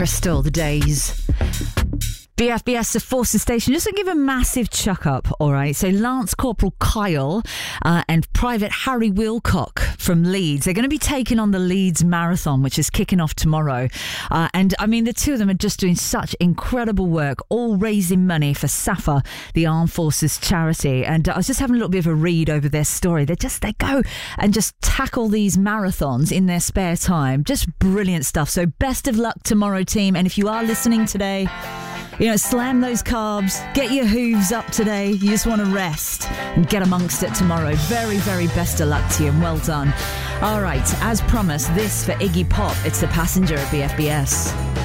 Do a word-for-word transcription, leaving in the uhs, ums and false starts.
Crystal, The Days. B F B S, the Forces Station. Just to give a massive chuck up, all right? So Lance Corporal Kyle uh, and Private Harry Wilcock from Leeds, they're going to be taking on the Leeds Marathon, which is kicking off tomorrow. Uh, and, I mean, the two of them are just doing such incredible work, all raising money for SAFA, the Armed Forces charity. And I was just having a little bit of a read over their story. They just, they go and just tackle these marathons in their spare time. Just brilliant stuff. So best of luck tomorrow, team. And if you are listening today, you know, slam those carbs, get your hooves up today. You just want to rest and get amongst it tomorrow. Very, very best of luck to you and well done. All right, as promised, this for Iggy Pop. It's The Passenger at B F B S.